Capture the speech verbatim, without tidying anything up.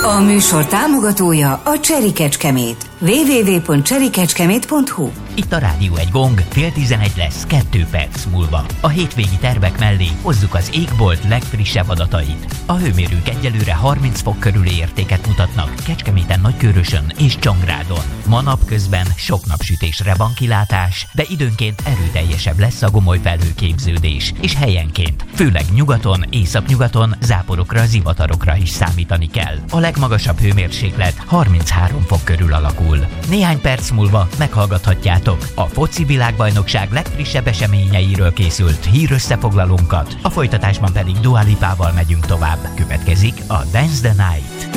A műsor támogatója a Cherry Kecskemét. double-u double-u double-u pont cherry kecskemét pont hu. Itt a Rádió egy gong, fél tizenegy lesz, kettő perc múlva. A hétvégi tervek mellé hozzuk az égbolt legfrissebb adatait. A hőmérők egyelőre harminc fok körüli értéket mutatnak Kecskeméten, Nagykőrösön és Csongrádon. Ma napközben sok napsütésre van kilátás, de időnként erőteljesebb lesz a gomoly felhőképződés, és helyenként, főleg nyugaton, északnyugaton záporokra, zivatarokra is számítani kell. A legmagasabb hőmérséklet harminchárom fok körül alakul. Néhány perc múlva meghallgathatjátok a foci világbajnokság legfrissebb eseményeiről készült hírösszefoglalónkat, a folytatásban pedig Dua Lipával megyünk tovább. Következik a Dance the Night.